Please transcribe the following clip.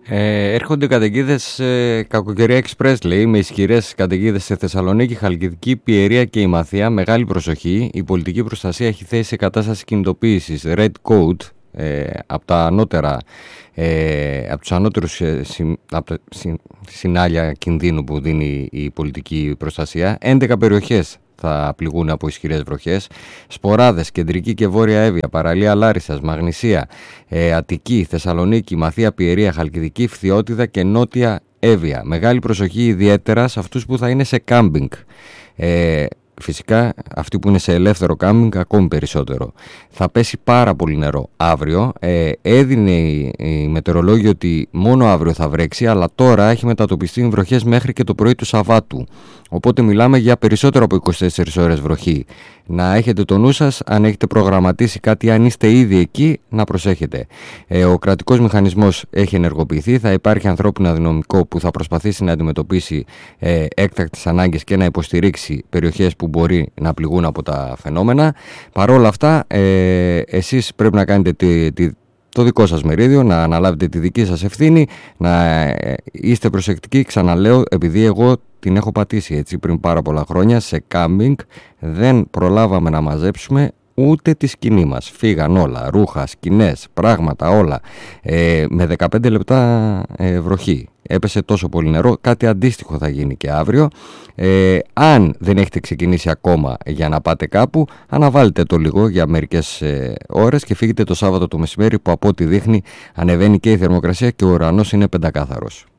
Έρχονται καταιγίδες Κακοκαιρία Express, λέει, με ισχυρές καταιγίδες σε Θεσσαλονίκη, Χαλκιδική, Πιερία και Ημαθία. Μεγάλη προσοχή. Η πολιτική προστασία έχει θέσει σε κατάσταση κινητοποίησης Red Code από τα ανώτερα, από τους ανώτερους συνάλια κινδύνου που δίνει η πολιτική προστασία. 11 περιοχές θα πληγούν από ισχυρές βροχές. Σποράδες, Κεντρική και Βόρεια Εύβοια, παραλία Λάρισσας, Μαγνησία, Αττική, Θεσσαλονίκη, Μαθία, Πιερία, Χαλκιδική, Φθιώτιδα και Νότια Εύβοια. Μεγάλη προσοχή ιδιαίτερα σε αυτούς που θα είναι σε κάμπινγκ. Φυσικά αυτοί που είναι σε ελεύθερο κάμπινγκ ακόμη περισσότερο. Θα πέσει πάρα πολύ νερό αύριο. Έδινε η μετεωρολόγοι ότι μόνο αύριο θα βρέξει, αλλά τώρα έχει μετατοπιστεί βροχές μέχρι και το πρωί του Σαββάτου. Οπότε μιλάμε για περισσότερο από 24 ώρες βροχή. Να έχετε το νου σας, αν έχετε προγραμματίσει κάτι, αν είστε ήδη εκεί, να προσέχετε. Ο κρατικός μηχανισμός έχει ενεργοποιηθεί. Θα υπάρχει ανθρώπινο δυναμικό που θα προσπαθήσει να αντιμετωπίσει έκτακτες ανάγκες και να υποστηρίξει περιοχές που μπορεί να πληγούν από τα φαινόμενα. Παρόλα αυτά, εσείς πρέπει να κάνετε το δικό σας μερίδιο, να αναλάβετε τη δική σας ευθύνη, να είστε προσεκτικοί. Ξαναλέω, επειδή εγώ την έχω πατήσει έτσι πριν πάρα πολλά χρόνια σε κάμπινγκ, δεν προλάβαμε να μαζέψουμε ούτε τη σκηνή μας. Φύγαν όλα, ρούχα, σκηνές, πράγματα, όλα. Με 15 λεπτά βροχή. Έπεσε τόσο πολύ νερό. Κάτι αντίστοιχο θα γίνει και αύριο. Αν δεν έχετε ξεκινήσει ακόμα για να πάτε κάπου, αναβάλετε το λίγο για μερικές ώρες και φύγετε το Σάββατο το μεσημέρι, που από ό,τι δείχνει ανεβαίνει και η θερμοκρασία και ο ουρανός είναι πεντακάθαρος.